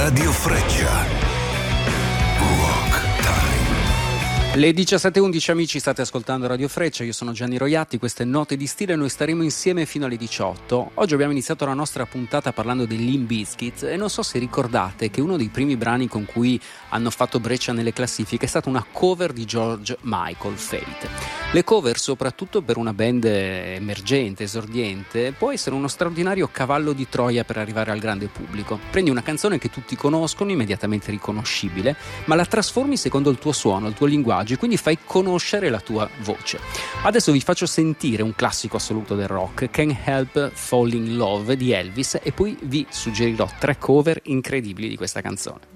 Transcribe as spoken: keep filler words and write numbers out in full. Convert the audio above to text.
Radio Freccia. Rock Time. Le diciassette e undici amici, state ascoltando Radio Freccia, io sono Gianni Roiatti, queste Note di Stile, noi staremo insieme fino alle diciotto. Oggi abbiamo iniziato la nostra puntata parlando dei Limp Bizkit e non so se ricordate che uno dei primi brani con cui hanno fatto breccia nelle classifiche è stata una cover di George Michael, Fate. Le cover, soprattutto per una band emergente, esordiente, può essere uno straordinario cavallo di Troia per arrivare al grande pubblico. Prendi una canzone che tutti conoscono, immediatamente riconoscibile, ma la trasformi secondo il tuo suono, il tuo linguaggio, e quindi fai conoscere la tua voce. Adesso vi faccio sentire un classico assoluto del rock, Can't Help Falling in Love di Elvis, e poi vi suggerirò tre cover incredibili di questa canzone.